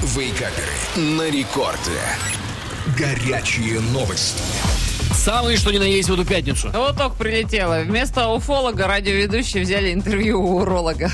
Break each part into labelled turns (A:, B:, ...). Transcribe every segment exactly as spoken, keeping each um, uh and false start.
A: Вейкаперы на рекорде. Горячие новости.
B: Самые, что ни на есть, в эту пятницу.
C: Вот только прилетело. Вместо уфолога радиоведущие взяли интервью у уролога.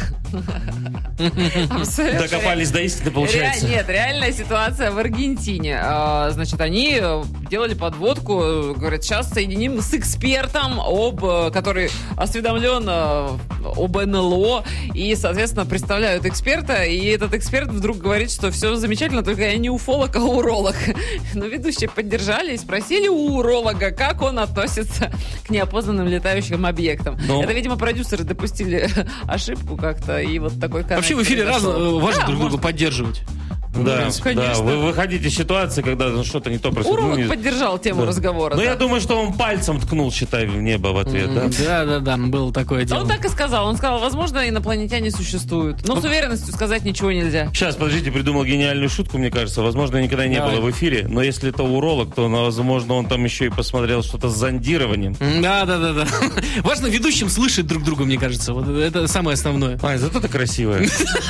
D: Докопались до истины, получается.
C: Нет, реальная ситуация в Аргентине. Значит, они делали подводку, говорят, сейчас соединим с экспертом, об, который осведомлен об эн эл о, и, соответственно, представляют эксперта, и этот эксперт вдруг говорит, что все замечательно, только я не уфолог, а уролог. Но ведущие поддержали и спросили у уролога, как он относится к неопознанным летающим объектам. Но... Это, видимо, продюсеры допустили ошибку как-то, и вот такой канал.
B: Вообще в эфире разно, важно да, друг друга поддерживать.
D: Да, да, вы выходите из ситуации, когда ну, что-то не то происходит.
C: Уролог
D: ну,
C: поддержал тему да. разговора.
D: Ну,
C: да.
D: я думаю, что он пальцем ткнул, считай, в небо в ответ, да?
B: Да-да-да, было такое дело.
C: Он так и сказал. Он сказал, возможно, инопланетяне существуют. Но с уверенностью сказать ничего нельзя.
D: Сейчас, подождите, придумал гениальную шутку, мне кажется. Возможно, никогда не Давай. было в эфире, но если это уролог, то, возможно, он там еще и посмотрел что-то с зондированием.
B: Да-да-да. Важно ведущим слышать друг друга, мне кажется. Вот это самое основное.
D: Ай, зато ты красивая.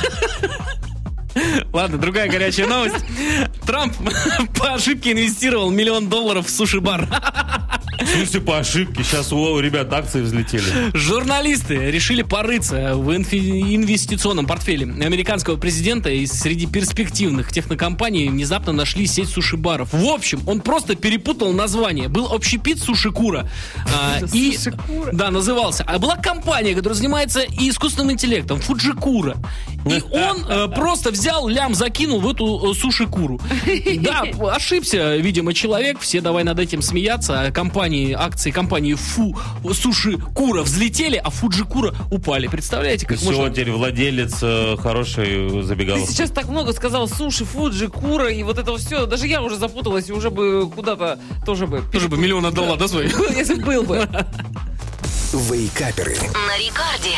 B: Ладно, другая горячая новость. Трамп по ошибке инвестировал миллион долларов в суши-бар.
D: В смысле по ошибке? Сейчас у ребят акции взлетели.
B: Журналисты решили порыться в инфи- инвестиционном портфеле американского президента, и среди перспективных технокомпаний внезапно нашли сеть суши-баров. В общем, он просто перепутал название. Был общепит Сушикура. А, и, да, назывался. А была компания, которая занимается искусственным интеллектом, Фуджикура. И он э, просто взял, лям закинул в эту э, суши-куру. Да, ошибся, видимо, человек. Все давай над этим смеяться. Компании, акции компании Фу, Суши-Кура взлетели, а Фуджикура упали. Представляете, как
D: все,
B: можно...
D: теперь владелец э, хорошей забегаловки.
C: Ты сейчас так много сказал. Суши, Фуджи, Кура и вот это все. Даже я уже запуталась и уже бы куда-то тоже бы...
B: Тоже бы миллион отдала, да, свои?
C: Если был бы.
A: Вейкаперы.
E: На рекорде.